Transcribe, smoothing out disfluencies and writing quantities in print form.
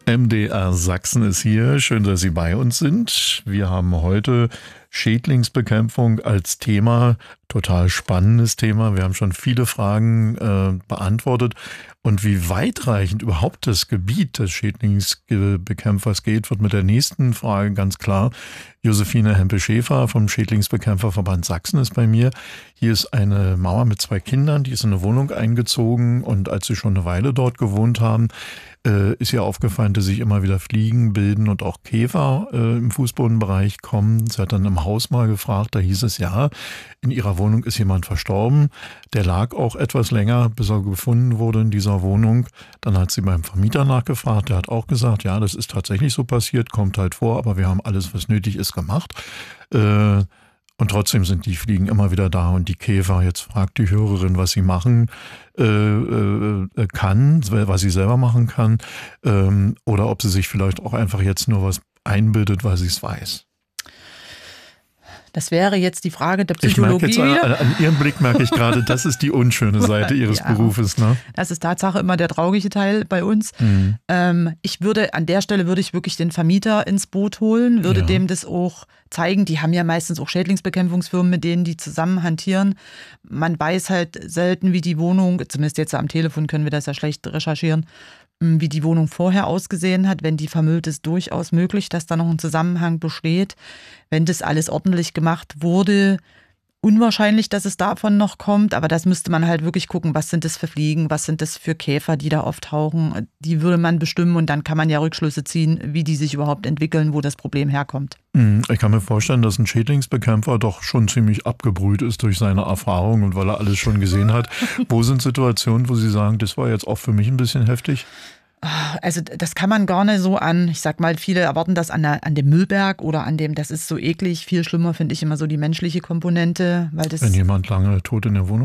MDR Sachsen ist hier. Schön, dass Sie bei uns sind. Wir haben heute Schädlingsbekämpfung als Thema. Total spannendes Thema. Wir haben schon viele Fragen beantwortet. Und wie weitreichend überhaupt das Gebiet des Schädlingsbekämpfers geht, wird mit der nächsten Frage ganz klar. Josephine Hempe-Schäfer vom Schädlingsbekämpferverband Sachsen ist bei mir. Hier ist eine Mauer mit 2 Kindern, die ist in eine Wohnung eingezogen. Und als sie schon eine Weile dort gewohnt haben, ist ihr aufgefallen, dass sich immer wieder Fliegen bilden und auch Käfer im Fußbodenbereich kommen. Sie hat dann im Haus mal gefragt, da hieß es ja, in ihrer Wohnung ist jemand verstorben. Der lag auch etwas länger, bis er gefunden wurde in dieser Wohnung. Dann hat sie beim Vermieter nachgefragt, der hat auch gesagt, ja, das ist tatsächlich so passiert, kommt halt vor, aber wir haben alles, was nötig ist, gemacht. Und trotzdem sind die Fliegen immer wieder da und die Käfer. Jetzt fragt die Hörerin, was sie machen kann, was sie selber machen kann, oder ob sie sich vielleicht auch einfach jetzt nur was einbildet, weil sie es weiß. Das wäre jetzt die Frage der Psychologie. Ich merke jetzt, an Ihrem Blick merke ich gerade, das ist die unschöne Seite Ihres Berufes. Ne? Das ist Tatsache immer der traurige Teil bei uns. An der Stelle würde ich wirklich den Vermieter ins Boot holen, würde dem das auch zeigen. Die haben ja meistens auch Schädlingsbekämpfungsfirmen, mit denen die zusammen hantieren. Man weiß halt selten, wie die Wohnung, zumindest jetzt am Telefon können wir das ja schlecht recherchieren, wie die Wohnung vorher ausgesehen hat. Wenn die vermüllt ist, durchaus möglich, dass da noch ein Zusammenhang besteht. Wenn das alles ordentlich gemacht wurde, unwahrscheinlich, dass es davon noch kommt. Aber das müsste man halt wirklich gucken, was sind das für Fliegen, was sind das für Käfer, die da auftauchen. Die würde man bestimmen und dann kann man ja Rückschlüsse ziehen, wie die sich überhaupt entwickeln, wo das Problem herkommt. Ich kann mir vorstellen, dass ein Schädlingsbekämpfer doch schon ziemlich abgebrüht ist durch seine Erfahrung und weil er alles schon gesehen hat. Wo sind Situationen, wo Sie sagen, das war jetzt auch für mich ein bisschen heftig? Also das kann man gar nicht so ich sag mal, viele erwarten das an dem Müllberg oder das ist so eklig. Viel schlimmer finde ich immer so die menschliche Komponente. Weil das, wenn jemand lange tot in der Wohnung